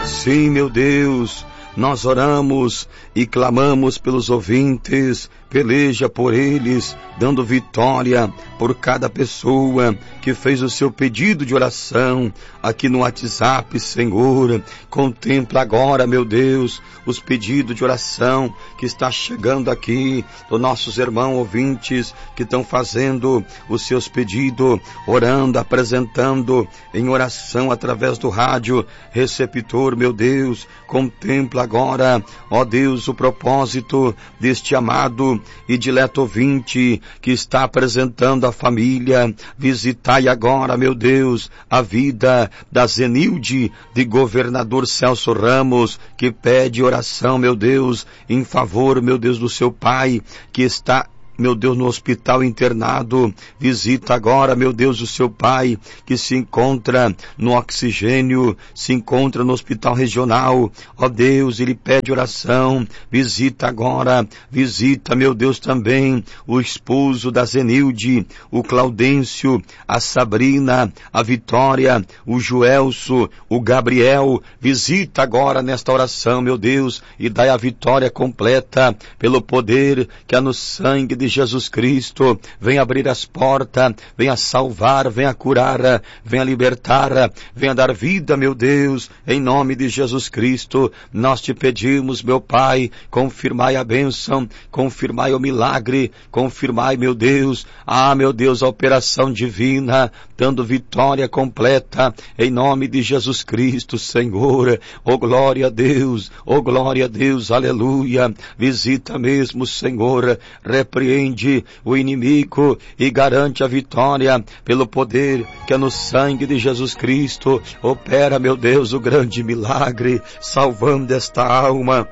Sim, meu Deus, nós oramos e clamamos pelos ouvintes, peleja por eles, dando vitória por cada pessoa que fez o seu pedido de oração aqui no WhatsApp, Senhor. Contempla agora, meu Deus, os pedidos de oração que está chegando aqui dos nossos irmãos ouvintes que estão fazendo os seus pedidos, orando, apresentando em oração através do rádio receptor, meu Deus. Contempla agora, ó Deus, o propósito deste amado e dileto ouvinte que está apresentando a família. Visitai agora, meu Deus, a vida da Zenilde, de governador Celso Ramos, que pede oração, meu Deus, em favor, meu Deus, do seu pai, que está, meu Deus, no hospital internado. Visita agora, meu Deus, o seu pai, que se encontra no oxigênio, se encontra no hospital regional. Ó Deus, ele pede oração. Visita agora, visita, meu Deus, também o esposo da Zenilde, o Claudêncio, a Sabrina, a Vitória, o Joelso, o Gabriel. Visita agora nesta oração, meu Deus, e dai a vitória completa pelo poder que há no sangue de Jesus Cristo. Venha abrir as portas, venha salvar, venha curar, venha libertar, venha dar vida, meu Deus, em nome de Jesus Cristo. Nós te pedimos, meu Pai, confirmai a bênção, confirmai o milagre, confirmai, meu Deus, meu Deus, a operação divina, dando vitória completa, em nome de Jesus Cristo, Senhor. Oh glória a Deus, oh glória a Deus, aleluia. Visita mesmo, Senhor, repreende o inimigo e garante a vitória pelo poder que é no sangue de Jesus Cristo. Opera, meu Deus, o grande milagre, salvando esta alma.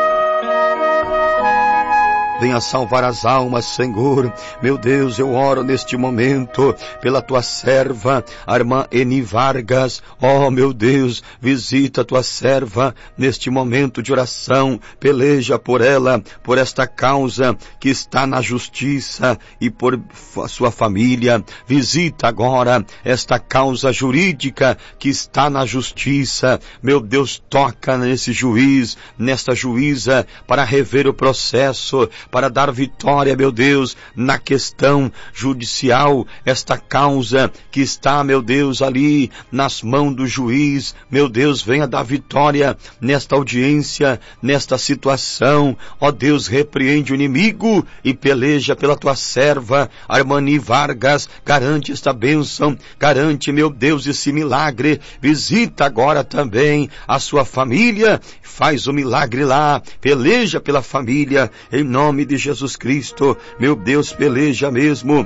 Venha salvar as almas, Senhor. Meu Deus, eu oro neste momento pela tua serva, a irmã Eni Vargas. Oh, meu Deus, visita a tua serva neste momento de oração. Peleja por ela, por esta causa que está na justiça e por sua família. Visita agora esta causa jurídica que está na justiça. Meu Deus, toca nesse juiz, nesta juíza, para rever o processo, para dar vitória, meu Deus, na questão judicial, esta causa que está, meu Deus, ali nas mãos do juiz. Meu Deus, venha dar vitória nesta audiência, nesta situação. Ó Deus, repreende o inimigo e peleja pela tua serva, a irmã Eni Vargas. Garante esta bênção, garante, meu Deus, esse milagre. Visita agora também a sua família, faz o milagre lá, peleja pela família, em nome de Jesus Cristo. Meu Deus, peleja mesmo.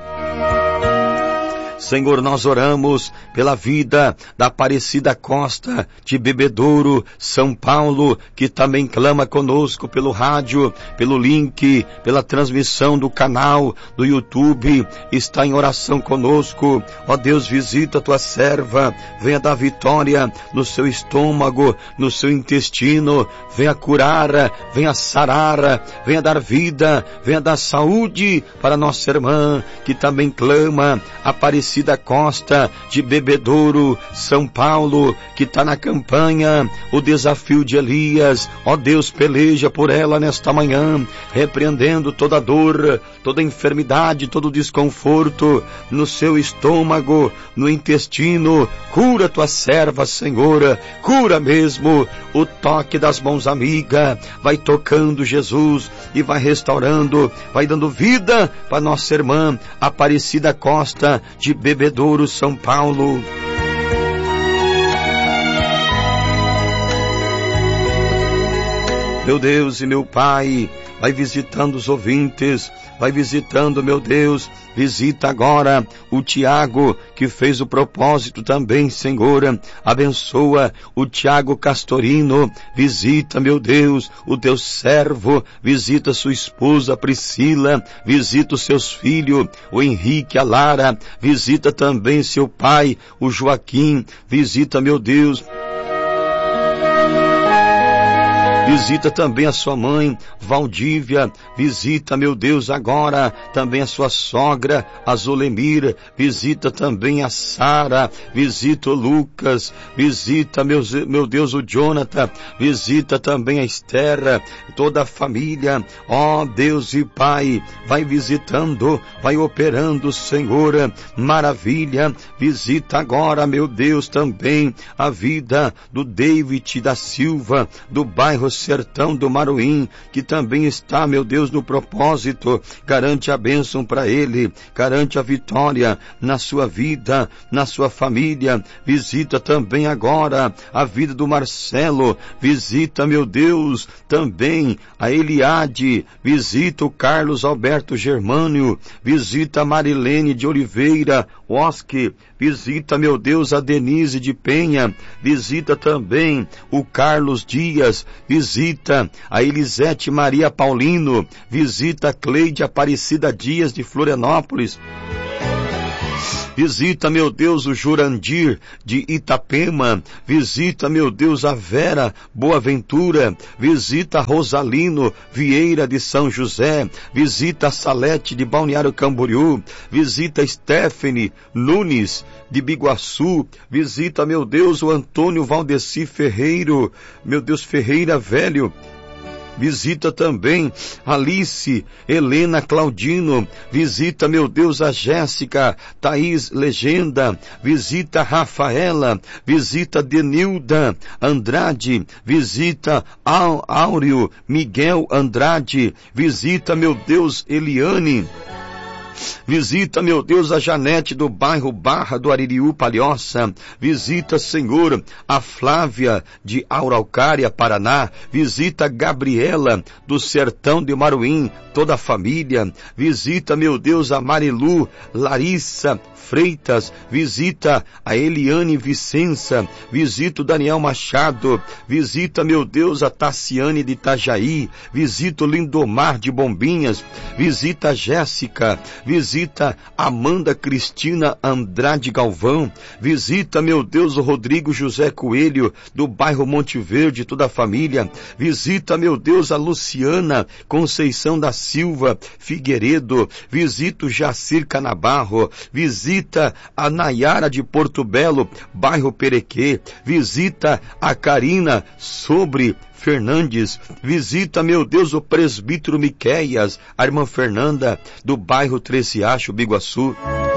Senhor, nós oramos pela vida da Aparecida Costa, de Bebedouro, São Paulo, que também clama conosco pelo rádio, pelo link, pela transmissão do canal do YouTube, está em oração conosco. Ó Deus, visita a tua serva, venha dar vitória no seu estômago, no seu intestino, venha curar, venha sarar, venha dar vida, venha dar saúde para nossa irmã, que também clama, Aparecida Costa, de Bebedouro, São Paulo, que está na campanha, o desafio de Elias. Ó Deus, peleja por ela nesta manhã, repreendendo toda dor, toda enfermidade, todo desconforto no seu estômago, no intestino. Cura tua serva, Senhor, cura mesmo. O toque das mãos amigas vai tocando, Jesus, e vai restaurando, vai dando vida para nossa irmã Aparecida Costa, de Bebedouro, São Paulo. Meu Deus e meu Pai, vai visitando os ouvintes, vai visitando, meu Deus, visita agora o Tiago, que fez o propósito também, Senhor. Abençoa o Tiago Castorino, visita, meu Deus, o teu servo, visita sua esposa Priscila, visita os seus filhos, o Henrique, a Lara, visita também seu pai, o Joaquim, visita, meu Deus, Visita também a sua mãe, Valdívia. Visita, meu Deus, agora também a sua sogra, a Zolemira. Visita também a Sara. Visita o Lucas. Visita, meu Deus, o Jonathan. Visita também a Esther, toda a família. Ó Deus e Pai, vai visitando, vai operando, Senhor, maravilha. Visita agora, meu Deus, também a vida do David da Silva, do bairro Sertão do Maruim, que também está, meu Deus, no propósito. Garante a bênção para ele, garante a vitória na sua vida, na sua família. Visita também agora a vida do Marcelo. Visita, meu Deus, também a Eliade. Visita o Carlos Alberto Germânio. Visita a Marilene de Oliveira Osque. Visita, meu Deus, a Denise de Penha. Visita também o Carlos Dias. Visita a Elisete Maria Paulino. Visita a Cleide Aparecida Dias de Florianópolis. Visita, meu Deus, o Jurandir de Itapema. Visita, meu Deus, a Vera Boaventura. Visita a Rosalino Vieira de São José. Visita a Salete de Balneário Camboriú. Visita a Stephanie Nunes de Biguaçu. Visita, meu Deus, o Antônio Valdeci Ferreiro. Meu Deus, Ferreira Velho. Visita também Alice Helena Claudino. Visita, meu Deus, a Jéssica Thaís Legenda. Visita Rafaela. Visita Denilda Andrade. Visita Áureo Miguel Andrade. Visita, meu Deus, Eliane. Visita, meu Deus, a Janete do bairro Barra do Aririú, Palhoça. Visita, Senhor, a Flávia de Araucária, Paraná. Visita a Gabriela do Sertão de Maruim, toda a família. Visita, meu Deus, a Marilu Larissa Freitas. Visita a Eliane Vicença. Visita o Daniel Machado. Visita, meu Deus, a Tassiane de Itajaí. Visita o Lindomar de Bombinhas. Visita a Jéssica. Visita Amanda Cristina Andrade Galvão. Visita, meu Deus, o Rodrigo José Coelho, do bairro Monte Verde, toda a família. Visita, meu Deus, a Luciana Conceição da Silva Figueiredo. Visita o Jacir Canabarro. Visita a Nayara de Porto Belo, bairro Perequê. Visita a Karina Sobre Fernandes. Visita, meu Deus, o presbítero Miqueias, a irmã Fernanda, do bairro Treciacho, Biguaçu.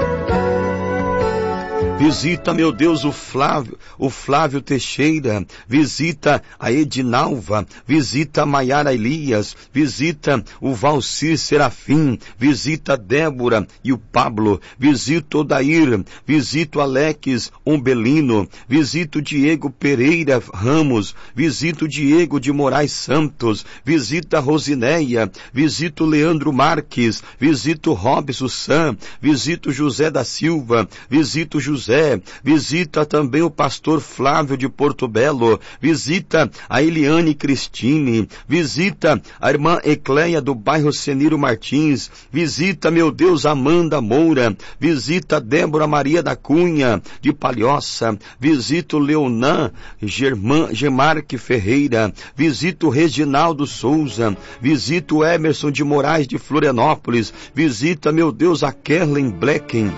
Visita, meu Deus, o Flávio Teixeira. Visita a Edinalva. Visita a Maiara Elias. Visita o Valcir Serafim. Visita a Débora e o Pablo. Visita o Dair. Visita o Alex Umbelino. Visita o Diego Pereira Ramos. Visita o Diego de Moraes Santos. Visita a Rosineia. Visita o Leandro Marques. Visita o Robson Sam. Visita o José da Silva. Visita o José. Visita também o pastor Flávio de Porto Belo. Visita a Eliane Cristine. Visita a irmã Ecleia do bairro Seniro Martins. Visita, meu Deus, Amanda Moura. Visita a Débora Maria da Cunha de Palhoça. Visita o Leonan Gemarque Ferreira. Visita o Reginaldo Souza. Visita o Emerson de Moraes de Florianópolis. Visita, meu Deus, a Kerlen Blecken.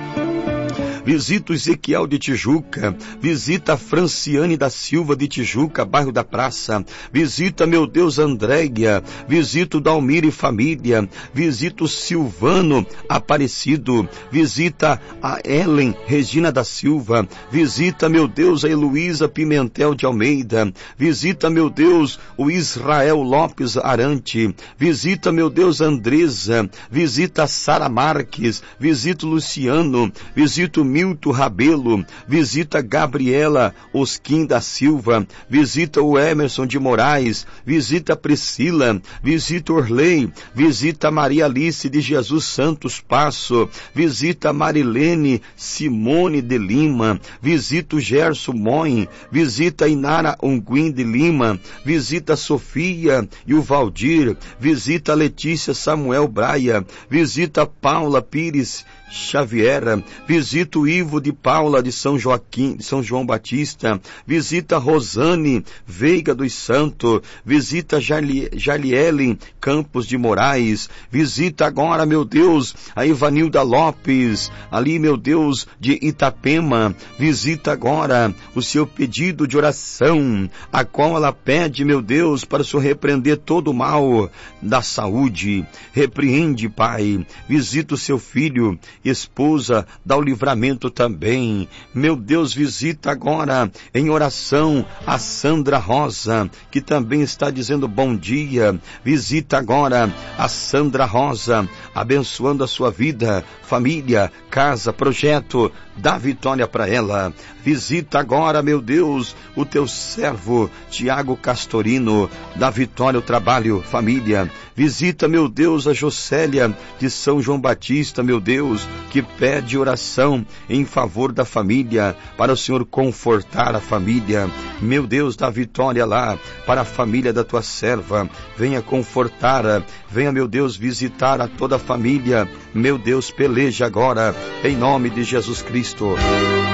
Visita o Ezequiel de Tijuca. Visita a Franciane da Silva de Tijuca, bairro da Praça. Visita, meu Deus, Andréia. Visita o Dalmir e família. Visita o Silvano Aparecido. Visita a Ellen Regina da Silva. Visita, meu Deus, a Heloísa Pimentel de Almeida. Visita, meu Deus, o Israel Lopes Arante. Visita, meu Deus, Andresa. Visita a Sara Marques. Visita o Luciano. Visita o Milton Rabelo. Visita Gabriela Osquim da Silva. Visita o Emerson de Moraes. Visita Priscila. Visita Orley. Visita Maria Alice de Jesus Santos Passo. Visita Marilene Simone de Lima. Visita o Gerson Moin. Visita Inara Unguim de Lima. Visita Sofia e o Valdir. Visita Letícia Samuel Braia. Visita Paula Pires Xaviera. Visita o o Ivo de Paula de São Joaquim, de São João Batista, visita Rosane Veiga dos Santos, visita Jaliele Campos de Moraes, visita agora, meu Deus, a Ivanilda Lopes, ali, meu Deus, de Itapema, visita agora o seu pedido de oração, a qual ela pede, meu Deus, para o Senhor repreender todo o mal da saúde. Repreende, Pai, visita o seu filho, esposa, dá o livramento também. Meu Deus, visita agora em oração a Sandra Rosa, que também está dizendo bom dia. Visita agora a Sandra Rosa, abençoando a sua vida, família, casa, projeto, dá vitória para ela. Visita agora, meu Deus, o teu servo Tiago Castorino, dá vitória ao trabalho, família. Visita, meu Deus, a Jocélia de São João Batista, meu Deus, que pede oração em favor da família, para o Senhor confortar a família. Meu Deus, dá vitória lá para a família da tua serva. Venha confortar, venha, meu Deus, visitar a toda a família. Meu Deus, peleja agora, em nome de Jesus Cristo.